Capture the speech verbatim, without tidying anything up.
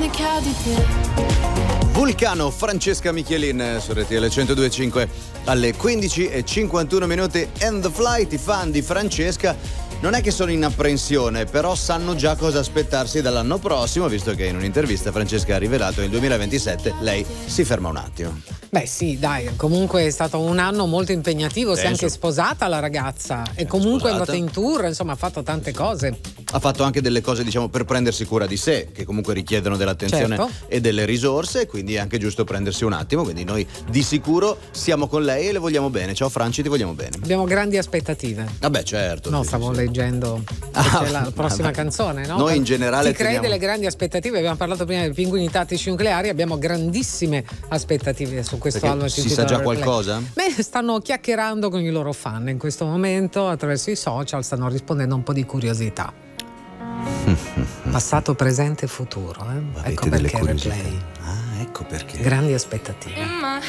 ne che ha di te. Vulcano, Francesca Michelin su R T L centodue e cinque alle quindici e cinquantuno minuti. And the Flight, i fan di Francesca non è che sono in apprensione, però sanno già cosa aspettarsi dall'anno prossimo, visto che in un'intervista Francesca ha rivelato che nel duemilaventisette lei si ferma un attimo. Beh sì, dai, comunque è stato un anno molto impegnativo, si è Penso. anche sposata la ragazza e È comunque sposata. è andata in tour, insomma ha fatto tante cose. Ha fatto anche delle cose, diciamo, per prendersi cura di sé, che comunque richiedono dell'attenzione Certo. e delle risorse, quindi è anche giusto prendersi un attimo, quindi noi di sicuro siamo con lei e le vogliamo bene. Ciao Franci, ti vogliamo bene. Abbiamo grandi aspettative. Vabbè, certo. No, sì, stavo sì. leggendo Ah, c'è la prossima vabbè. canzone, no? Noi in generale Chi cree teniamo- delle grandi aspettative, abbiamo parlato prima dei pinguini tattici nucleari, abbiamo grandissime aspettative su questo Perché album. si intitolato sa già Replay. qualcosa? Beh, stanno chiacchierando con i loro fan in questo momento attraverso i social, stanno rispondendo a un po' di curiosità. Passato, presente e futuro, eh? Avete Ecco delle perché curiosità? Replay. Ah, ecco perché. Grandi aspettative.